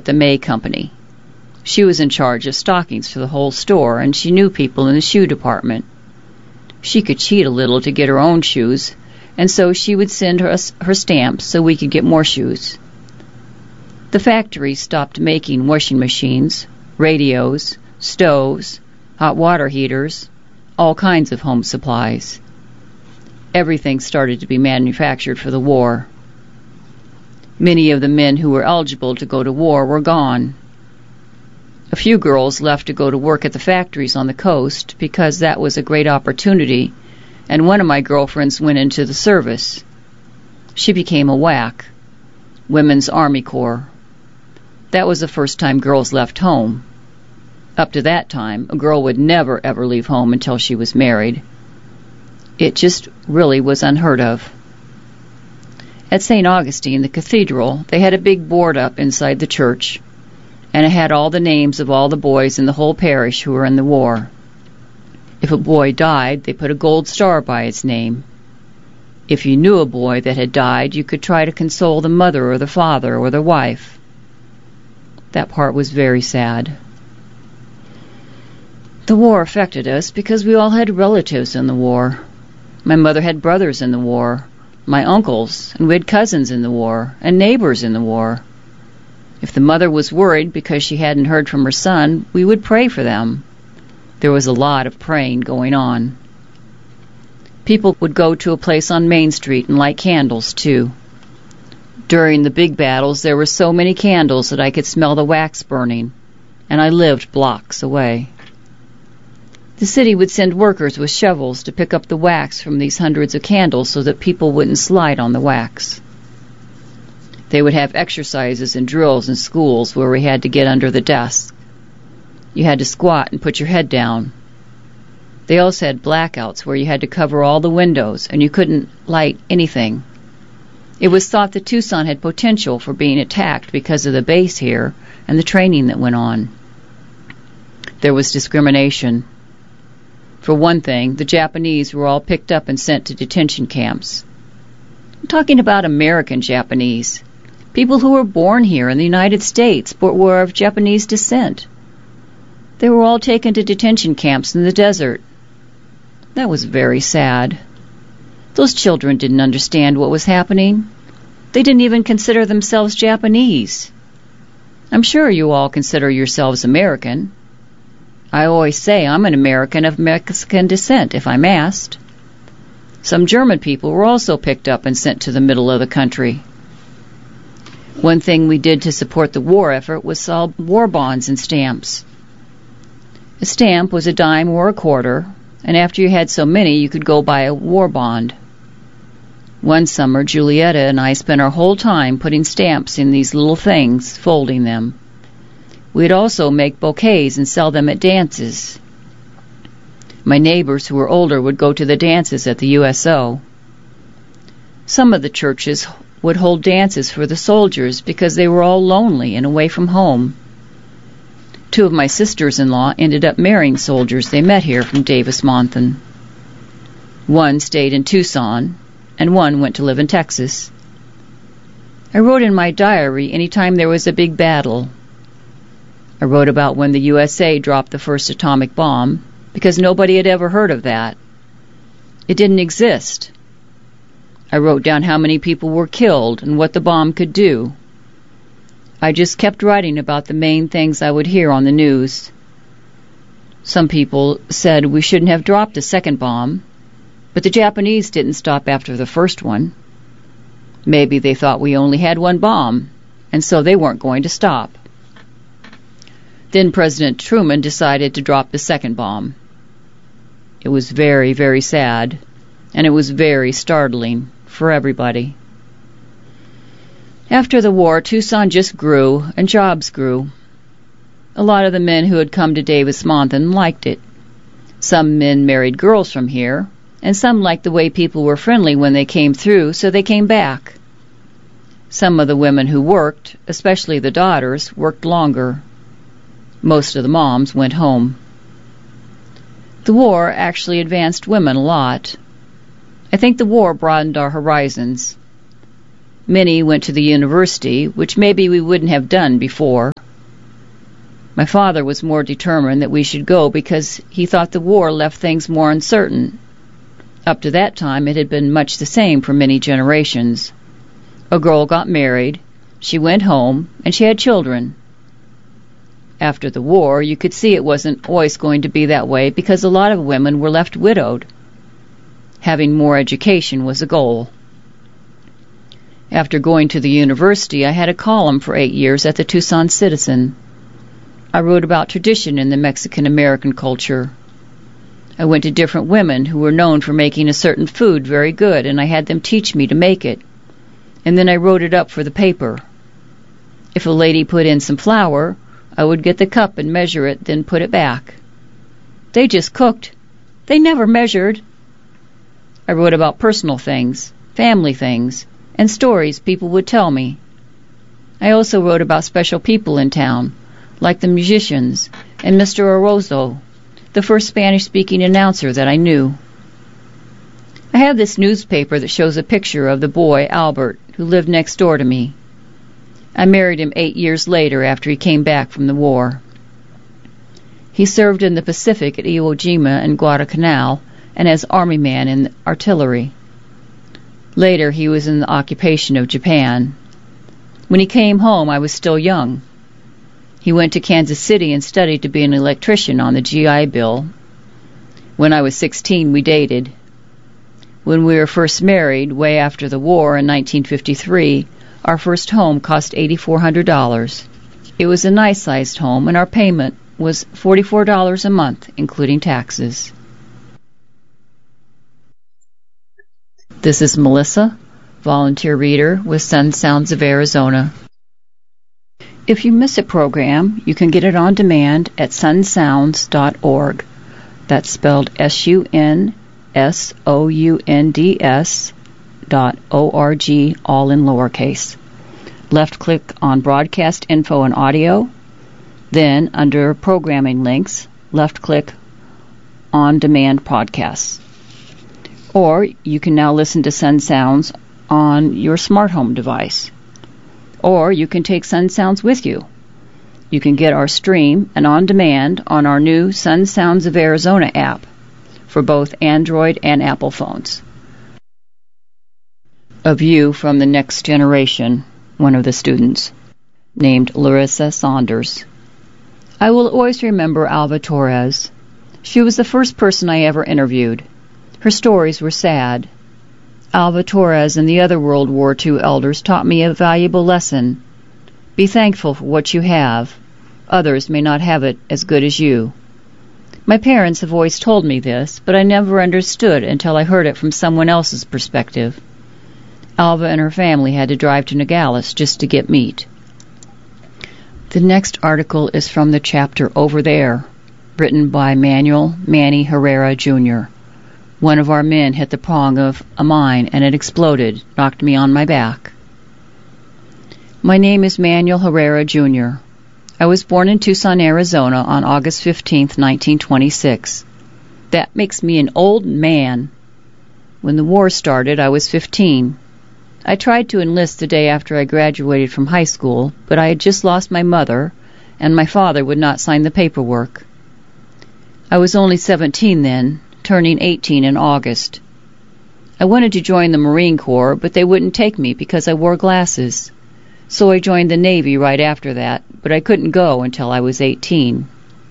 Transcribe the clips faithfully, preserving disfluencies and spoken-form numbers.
at the May Company. She was in charge of stockings for the whole store, and she knew people in the shoe department. She could cheat a little to get her own shoes, and so she would send us her, her stamps so we could get more shoes. The factory stopped making washing machines, radios, stoves, hot water heaters, all kinds of home supplies. Everything started to be manufactured for the war. Many of the men who were eligible to go to war were gone. A few girls left to go to work at the factories on the coast because that was a great opportunity, and one of my girlfriends went into the service. She became a W A C, Women's Army Corps. That was the first time girls left home. Up to that time, a girl would never ever leave home until she was married. It just really was unheard of. At Saint Augustine, the cathedral, they had a big board up inside the church, and it had all the names of all the boys in the whole parish who were in the war. If a boy died, they put a gold star by his name. If you knew a boy that had died, you could try to console the mother or the father or the wife. That part was very sad. The war affected us because we all had relatives in the war. My mother had brothers in the war, my uncles, and we had cousins in the war, and neighbors in the war. If the mother was worried because she hadn't heard from her son, we would pray for them. There was a lot of praying going on. People would go to a place on Main Street and light candles, too. During the big battles, there were so many candles that I could smell the wax burning, and I lived blocks away. The city would send workers with shovels to pick up the wax from these hundreds of candles so that people wouldn't slide on the wax. They would have exercises and drills in schools where we had to get under the desk. You had to squat and put your head down. They also had blackouts where you had to cover all the windows and you couldn't light anything. It was thought that Tucson had potential for being attacked because of the base here and the training that went on. There was discrimination. For one thing, the Japanese were all picked up and sent to detention camps. I'm talking about American Japanese, people who were born here in the United States but were of Japanese descent. They were all taken to detention camps in the desert. That was very sad. Those children didn't understand what was happening. They didn't even consider themselves Japanese. I'm sure you all consider yourselves American. I always say I'm an American of Mexican descent if I'm asked. Some German people were also picked up and sent to the middle of the country. One thing we did to support the war effort was sell war bonds and stamps. A stamp was a dime or a quarter, and after you had so many, you could go buy a war bond. One summer, Julietta and I spent our whole time putting stamps in these little things, folding them. We'd also make bouquets and sell them at dances. My neighbors who were older would go to the dances at the U S O. Some of the churches would hold dances for the soldiers because they were all lonely and away from home. Two of my sisters-in-law ended up marrying soldiers they met here from Davis-Monthan. One stayed in Tucson, and one went to live in Texas. I wrote in my diary any time there was a big battle. I wrote about when the U S A dropped the first atomic bomb, because nobody had ever heard of that. It didn't exist. I wrote down how many people were killed and what the bomb could do. I just kept writing about the main things I would hear on the news. Some people said we shouldn't have dropped a second bomb, but the Japanese didn't stop after the first one. Maybe they thought we only had one bomb, and so they weren't going to stop. Then President Truman decided to drop the second bomb. It was very, very sad, and it was very startling for everybody. After the war, Tucson just grew, and jobs grew. A lot of the men who had come to Davis-Monthan liked it. Some men married girls from here, and some liked the way people were friendly when they came through, so they came back. Some of the women who worked, especially the daughters, worked longer. Most of the moms went home. The war actually advanced women a lot. I think the war broadened our horizons. Many went to the university, which maybe we wouldn't have done before. My father was more determined that we should go because he thought the war left things more uncertain. Up to that time it had been much the same for many generations. A girl got married, she went home, and she had children. After the war, you could see it wasn't always going to be that way because a lot of women were left widowed. Having more education was a goal. After going to the university, I had a column for eight years at the Tucson Citizen. I wrote about tradition in the Mexican-American culture. I went to different women who were known for making a certain food very good, and I had them teach me to make it. And then I wrote it up for the paper. If a lady put in some flour, I would get the cup and measure it, then put it back. They just cooked. They never measured. I wrote about personal things, family things, and stories people would tell me. I also wrote about special people in town, like the musicians and Mister Orozco, the first Spanish-speaking announcer that I knew. I have this newspaper that shows a picture of the boy, Albert, who lived next door to me. I married him eight years later after he came back from the war. He served in the Pacific at Iwo Jima and Guadalcanal and as army man in artillery. Later he was in the occupation of Japan. When he came home, I was still young. He went to Kansas City and studied to be an electrician on the G I Bill. When I was sixteen, we dated. When we were first married, way after the war in nineteen fifty-three, our first home cost eight thousand four hundred dollars. It was a nice-sized home, and our payment was forty-four dollars a month, including taxes. This is Melissa, volunteer reader with Sun Sounds of Arizona. If you miss a program, you can get it on demand at sun sounds dot org. That's spelled S U N S O U N D S dot O R G, all in lowercase. Left-click on Broadcast Info and Audio. Then, under Programming Links, left-click On Demand Podcasts. Or you can now listen to Sun Sounds on your smart home device. Or you can take Sun Sounds with you. You can get our stream and on demand on our new Sun Sounds of Arizona app for both Android and Apple phones. A view from the next generation, one of the students, named Larissa Saunders. I will always remember Alva Torres. She was the first person I ever interviewed. Her stories were sad. Alva Torres and the other World War Two elders taught me a valuable lesson. Be thankful for what you have. Others may not have it as good as you. My parents have always told me this, but I never understood until I heard it from someone else's perspective. Alva and her family had to drive to Nogales just to get meat. The next article is from the chapter Over There, written by Manuel Manny Herrera, Junior One of our men hit the prong of a mine and it exploded, knocked me on my back. My name is Manuel Herrera, Junior I was born in Tucson, Arizona on August fifteenth, nineteen twenty-six. That makes me an old man. When the war started, I was fifteen. I tried to enlist the day after I graduated from high school, but I had just lost my mother, and my father would not sign the paperwork. I was only seventeen then, turning eighteen in August. I wanted to join the Marine Corps, but they wouldn't take me because I wore glasses. So I joined the Navy right after that, but I couldn't go until I was eighteen.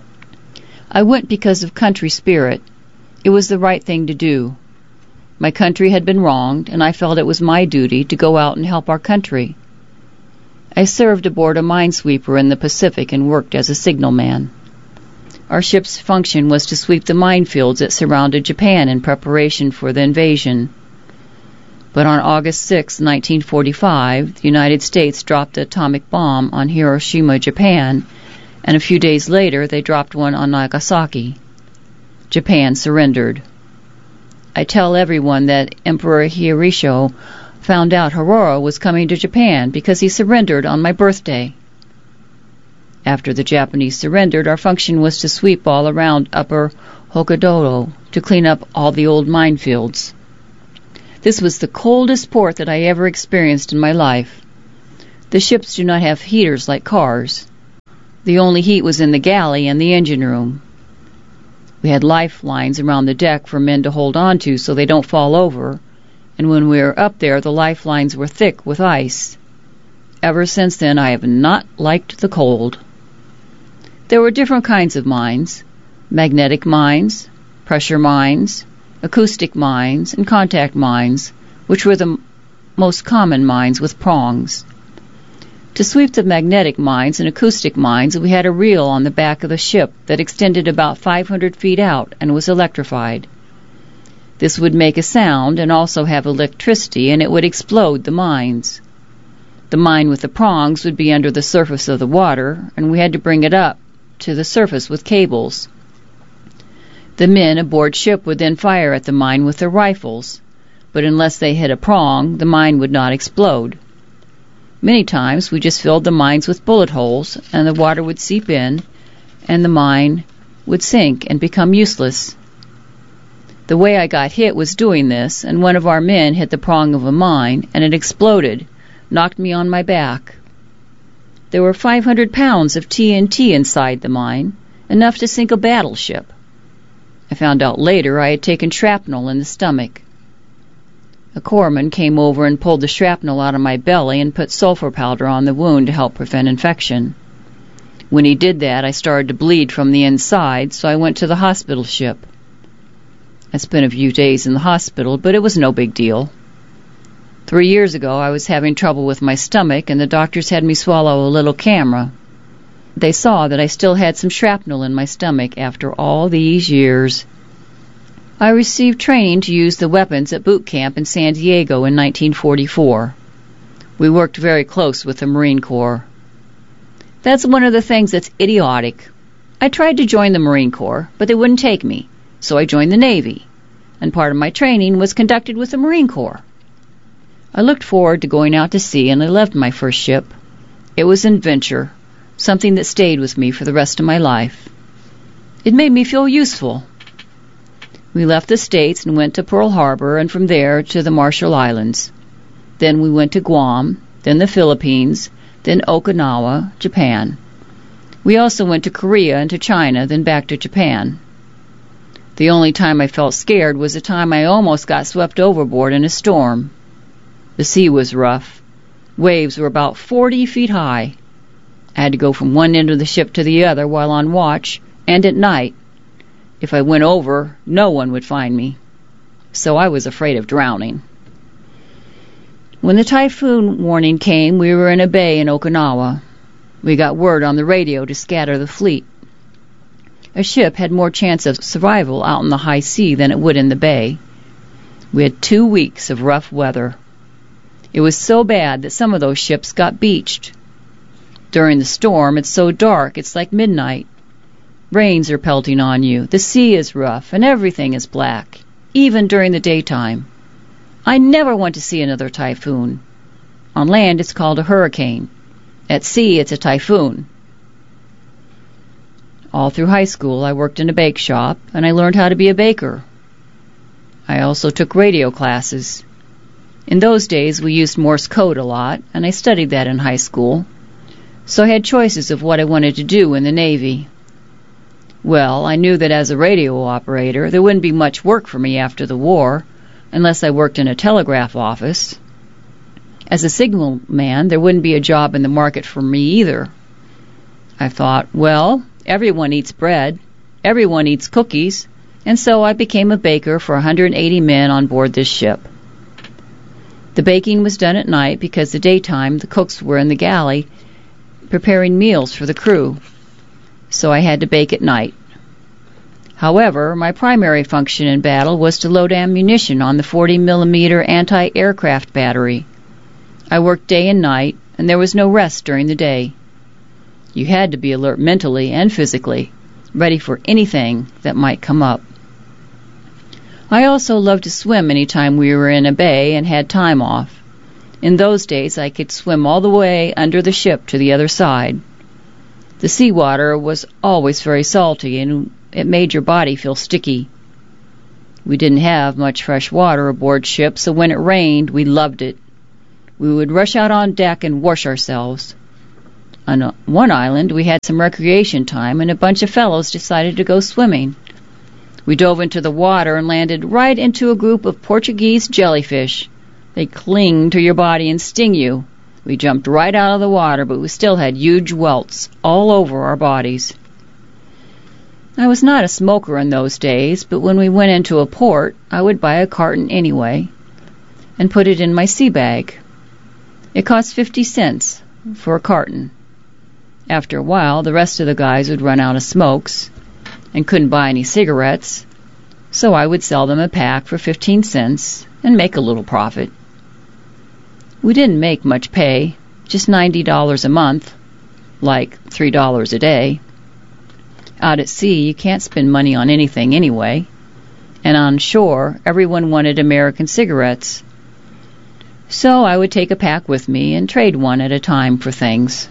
I went because of country spirit. It was the right thing to do. My country had been wronged, and I felt it was my duty to go out and help our country. I served aboard a minesweeper in the Pacific and worked as a signalman. Our ship's function was to sweep the minefields that surrounded Japan in preparation for the invasion. But on August sixth, nineteen forty-five, the United States dropped the atomic bomb on Hiroshima, Japan, and a few days later they dropped one on Nagasaki. Japan surrendered. I tell everyone that Emperor Hirohito found out Hirohito was coming to Japan because he surrendered on my birthday. After the Japanese surrendered, our function was to sweep all around Upper Hokkaido to clean up all the old minefields. This was the coldest port that I ever experienced in my life. The ships do not have heaters like cars. The only heat was in the galley and the engine room. We had lifelines around the deck for men to hold on to so they don't fall over, and when we were up there the lifelines were thick with ice. Ever since then I have not liked the cold. There were different kinds of mines: magnetic mines, pressure mines, acoustic mines, and contact mines, which were the most common mines with prongs. To sweep the magnetic mines and acoustic mines, we had a reel on the back of the ship that extended about five hundred feet out and was electrified. This would make a sound and also have electricity, and it would explode the mines. The mine with the prongs would be under the surface of the water, and we had to bring it up to the surface with cables. The men aboard ship would then fire at the mine with their rifles, but unless they hit a prong, the mine would not explode. Many times we just filled the mines with bullet holes, and the water would seep in, and the mine would sink and become useless. The way I got hit was doing this, and one of our men hit the prong of a mine, and it exploded, knocked me on my back. There were five hundred pounds of T N T inside the mine, enough to sink a battleship. I found out later I had taken shrapnel in the stomach. A corpsman came over and pulled the shrapnel out of my belly and put sulfur powder on the wound to help prevent infection. When he did that, I started to bleed from the inside, so I went to the hospital ship. I spent a few days in the hospital, but it was no big deal. Three years ago, I was having trouble with my stomach, and the doctors had me swallow a little camera. They saw that I still had some shrapnel in my stomach after all these years. I received training to use the weapons at boot camp in San Diego in nineteen forty-four. We worked very close with the Marine Corps. That's one of the things that's idiotic. I tried to join the Marine Corps, but they wouldn't take me, so I joined the Navy, and part of my training was conducted with the Marine Corps. I looked forward to going out to sea, and I loved my first ship. It was an adventure, something that stayed with me for the rest of my life. It made me feel useful. We left the States and went to Pearl Harbor, and from there to the Marshall Islands. Then we went to Guam, then the Philippines, then Okinawa, Japan. We also went to Korea and to China, then back to Japan. The only time I felt scared was the time I almost got swept overboard in a storm. The sea was rough. Waves were about forty feet high. I had to go from one end of the ship to the other while on watch, and at night. If I went over, no one would find me. So I was afraid of drowning. When the typhoon warning came, we were in a bay in Okinawa. We got word on the radio to scatter the fleet. A ship had more chance of survival out in the high sea than it would in the bay. We had two weeks of rough weather. It was so bad that some of those ships got beached. During the storm, it's so dark, it's like midnight. Rains are pelting on you, the sea is rough, and everything is black, even during the daytime. I never want to see another typhoon. On land, it's called a hurricane. At sea, it's a typhoon. All through high school, I worked in a bake shop, and I learned how to be a baker. I also took radio classes. In those days, we used Morse code a lot, and I studied that in high school. So I had choices of what I wanted to do in the Navy. Well, I knew that as a radio operator, there wouldn't be much work for me after the war, unless I worked in a telegraph office. As a signal man, there wouldn't be a job in the market for me either. I thought, well, everyone eats bread, everyone eats cookies, and so I became a baker for one hundred eighty men on board this ship. The baking was done at night because the daytime the cooks were in the galley preparing meals for the crew, so I had to bake at night. However, my primary function in battle was to load ammunition on the forty millimeter anti-aircraft battery. I worked day and night, and there was no rest during the day. You had to be alert mentally and physically, ready for anything that might come up. I also loved to swim any time we were in a bay and had time off. In those days, I could swim all the way under the ship to the other side. The seawater was always very salty, and it made your body feel sticky. We didn't have much fresh water aboard ship, so when it rained, we loved it. We would rush out on deck and wash ourselves. On one island, we had some recreation time, and a bunch of fellows decided to go swimming. We dove into the water and landed right into a group of Portuguese jellyfish. They cling to your body and sting you. We jumped right out of the water, but we still had huge welts all over our bodies. I was not a smoker in those days, but when we went into a port, I would buy a carton anyway and put it in my sea bag. It cost fifty cents for a carton. After a while, the rest of the guys would run out of smokes and couldn't buy any cigarettes, so I would sell them a pack for fifteen cents and make a little profit. We didn't make much pay, just ninety dollars a month, like three dollars a day. Out at sea, you can't spend money on anything anyway, and on shore, everyone wanted American cigarettes. So I would take a pack with me and trade one at a time for things.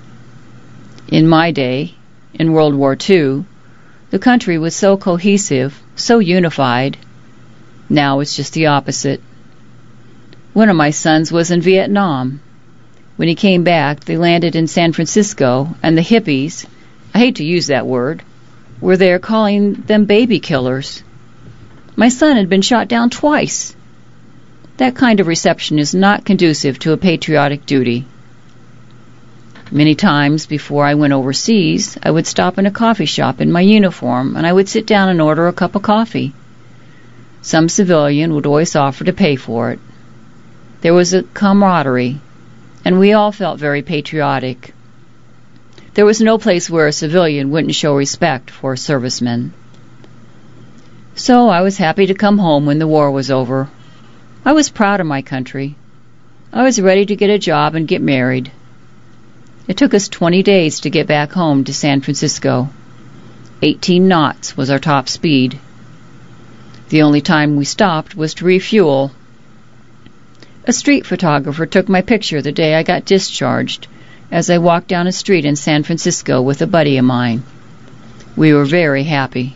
In my day, in World War Two, the country was so cohesive, so unified. Now it's just the opposite. One of my sons was in Vietnam. When he came back, they landed in San Francisco, and the hippies, I hate to use that word, were there calling them baby killers. My son had been shot down twice. That kind of reception is not conducive to a patriotic duty. Many times before I went overseas, I would stop in a coffee shop in my uniform, and I would sit down and order a cup of coffee. Some civilian would always offer to pay for it. There was a camaraderie, and we all felt very patriotic. There was no place where a civilian wouldn't show respect for a serviceman. So I was happy to come home when the war was over. I was proud of my country. I was ready to get a job and get married. It took us twenty days to get back home to San Francisco. Eighteen knots was our top speed. The only time we stopped was to refuel. A street photographer took my picture the day I got discharged as I walked down a street in San Francisco with a buddy of mine. We were very happy.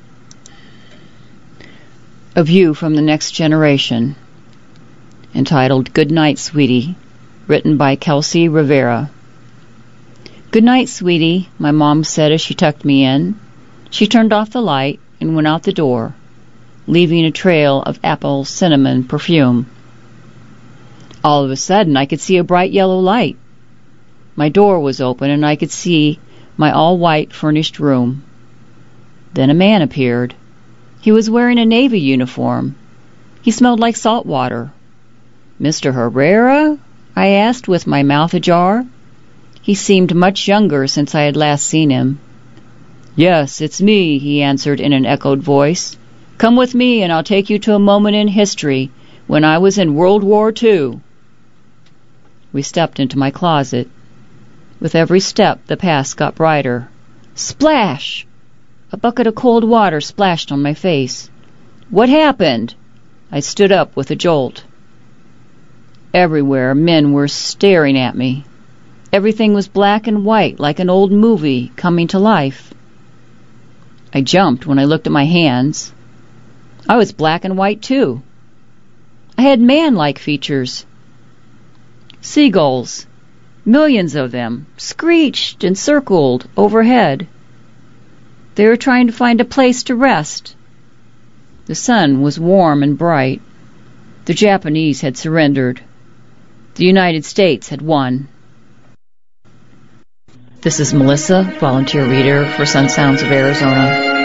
A View from the Next Generation, entitled Good Night, Sweetie, written by Kelsey Rivera. Good night, sweetie, my mom said as she tucked me in. She turned off the light and went out the door, leaving a trail of apple cinnamon perfume. All of a sudden, I could see a bright yellow light. My door was open, and I could see my all-white furnished room. Then a man appeared. He was wearing a Navy uniform. He smelled like salt water. Mister Herrera? I asked, with my mouth ajar. He seemed much younger since I had last seen him. Yes, it's me, he answered in an echoed voice. Come with me, and I'll take you to a moment in history when I was in World War Two. We stepped into my closet. With every step, the past got brighter. Splash! A bucket of cold water splashed on my face. What happened? I stood up with a jolt. Everywhere, men were staring at me. Everything was black and white, like an old movie coming to life. I jumped when I looked at my hands. I was black and white, too. I had man-like features. Seagulls, millions of them, screeched and circled overhead. They were trying to find a place to rest. The sun was warm and bright. The Japanese had surrendered. The United States had won. This is Melissa, volunteer reader for Sun Sounds of Arizona.